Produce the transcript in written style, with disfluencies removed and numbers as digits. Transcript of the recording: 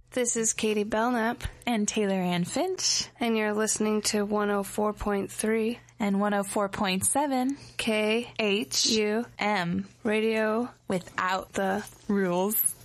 This is Katie Belknap. And Taylor Ann Finch. And you're listening to 104.3 and 104.7 KHUM Radio Radio without the rules.